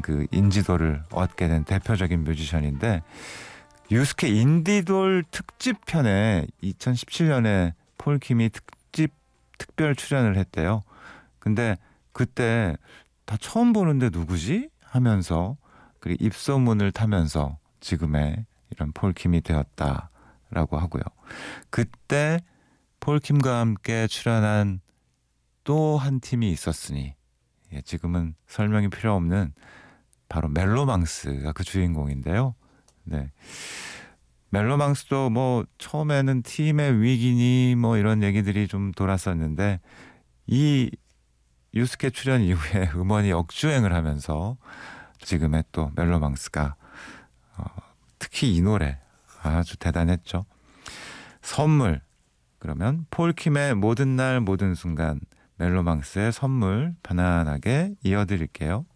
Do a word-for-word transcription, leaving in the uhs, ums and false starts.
그 인지도를 얻게 된 대표적인 뮤지션인데 유스케 인디돌 특집편에 이천십칠 년에 폴킴이 특집 특별 출연을 했대요. 근데 그때 다 처음 보는데 누구지? 하면서 그리고 입소문을 타면서 지금의 이런 폴킴이 되었다라고 하고요. 그때 폴킴과 함께 출연한 또 한 팀이 있었으니 예, 지금은 설명이 필요 없는 바로 멜로망스가 그 주인공인데요. 네. 멜로망스도 뭐 처음에는 팀의 위기니 뭐 이런 얘기들이 좀 돌았었는데 이 유스케 출연 이후에 음원이 역주행을 하면서 지금의 또 멜로망스가 어, 특히 이 노래 아주 대단했죠. 선물 그러면 폴킴의 모든 날 모든 순간 멜로망스의 선물 편안하게 이어드릴게요.